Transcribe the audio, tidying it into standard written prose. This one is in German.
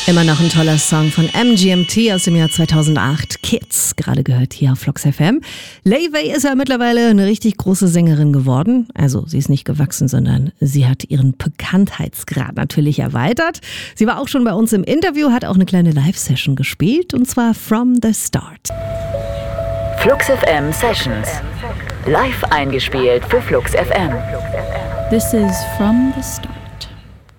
Immer noch ein toller Song von MGMT aus dem Jahr 2008. Kids, gerade gehört hier auf Flux FM. Laufey ist ja mittlerweile eine richtig große Sängerin geworden. Also sie ist nicht gewachsen, sondern sie hat ihren Bekanntheitsgrad natürlich erweitert. Sie war auch schon bei uns im Interview, hat auch eine kleine Live-Session gespielt und zwar From the Start. Flux FM Sessions. Live eingespielt für Flux FM. This is From the Start.